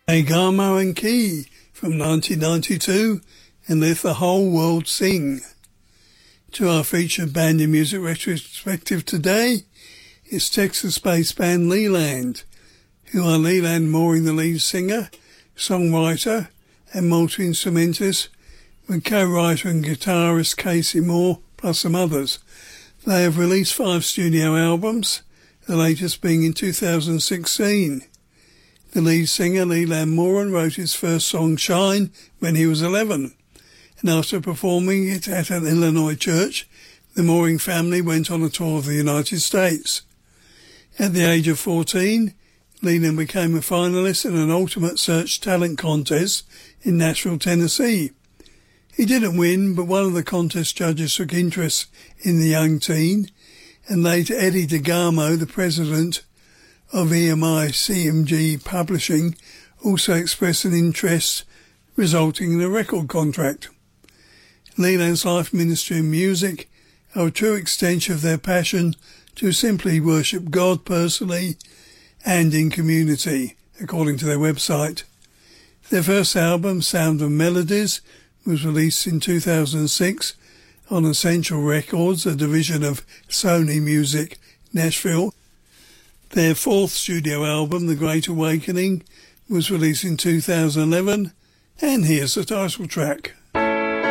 Agamo and Key from 1992 and Let the Whole World Sing. To our featured band in music retrospective today, it's Texas-based band Leland, who are Leland Mooring, the lead singer, songwriter and multi-instrumentalist, with co-writer and guitarist Casey Moore, plus some others. They have released 5 studio albums, the latest being in 2016. The lead singer, Leland Mooren, wrote his first song, Shine, when he was 11. And after performing it at an Illinois church, the Mooring family went on a tour of the United States. At the age of 14, Leland became a finalist in an Ultimate Search talent contest in Nashville, Tennessee. He didn't win, but one of the contest judges took interest in the young teen, and later Eddie DeGarmo, the president of EMI CMG Publishing, also expressed an interest, resulting in a record contract. Leland's life, ministry and music are a true extension of their passion to simply worship God personally and in community, according to their website. Their first album, Sound of Melodies, was released in 2006 on Essential Records, a division of Sony Music Nashville. Their 4th studio album, The Great Awakening, was released in 2011, and here's the title track.